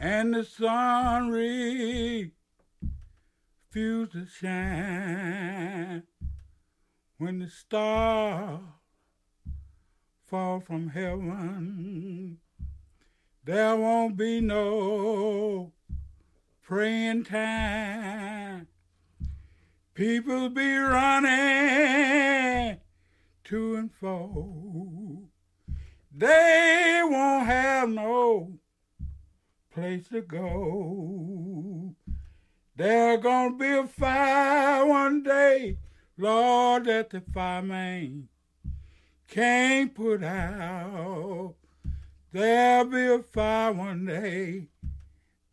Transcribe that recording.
and the sun refuse to shine. When the stars fall from heaven, there won't be no praying time. People be running to and fro. They won't have no place to go. There's gonna be a fire one day, Lord, that the fireman can't put out. There'll be a fire one day